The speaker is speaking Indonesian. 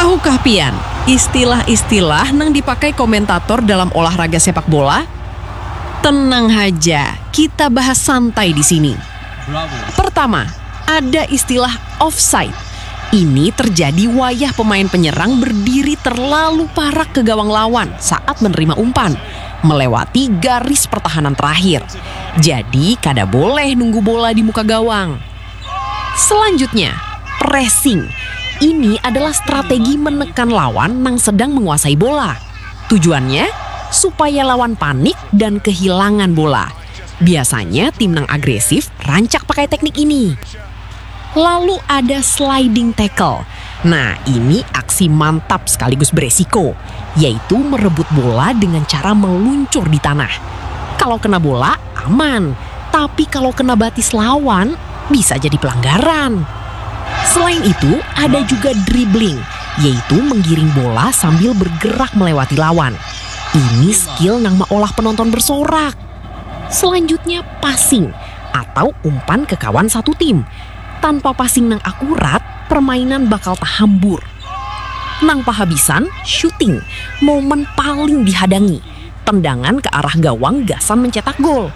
Tahukah pian, istilah-istilah nang dipakai komentator dalam olahraga sepak bola? Tenang aja, kita bahas santai di sini. Pertama, ada istilah offside. Ini terjadi wayah pemain penyerang berdiri terlalu parah ke gawang lawan saat menerima umpan, melewati garis pertahanan terakhir. Jadi, kada boleh nunggu bola di muka gawang. Selanjutnya, pressing. Ini adalah strategi menekan lawan yang sedang menguasai bola. Tujuannya, supaya lawan panik dan kehilangan bola. Biasanya tim yang agresif rancak pakai teknik ini. Lalu ada sliding tackle. Nah, ini aksi mantap sekaligus beresiko, yaitu merebut bola dengan cara meluncur di tanah. Kalau kena bola, aman. Tapi kalau kena batis lawan, bisa jadi pelanggaran. Selain itu, ada juga dribbling, yaitu menggiring bola sambil bergerak melewati lawan. Ini skill yang maolah penonton bersorak. Selanjutnya passing, atau umpan ke kawan satu tim. Tanpa passing yang akurat, permainan bakal tahambur. Nang pahabisan, shooting, momen paling dihadangi. Tendangan ke arah gawang gasan mencetak gol.